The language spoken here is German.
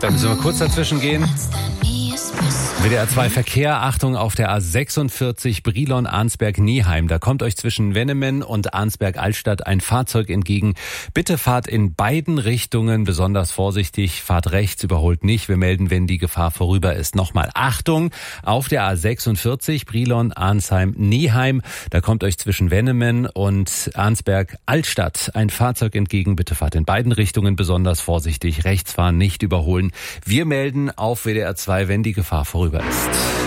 Da müssen wir kurz dazwischen gehen. WDR 2 Verkehr, Achtung auf der A46 Brilon-Arnsberg-Nieheim. Da kommt euch zwischen Wennemen und Arnsberg-Altstadt ein Fahrzeug entgegen. Bitte fahrt in beiden Richtungen besonders vorsichtig. Fahrt rechts, überholt nicht. Wir melden, wenn die Gefahr vorüber ist. Nochmal Achtung auf der A46 Brilon-Arnsheim-Nieheim. Da kommt euch zwischen Wennemen und Arnsberg-Altstadt ein Fahrzeug entgegen. Bitte fahrt in beiden Richtungen besonders vorsichtig. Rechts fahren, nicht überholen. Wir melden auf WDR 2, wenn die Gefahr vorüber ist.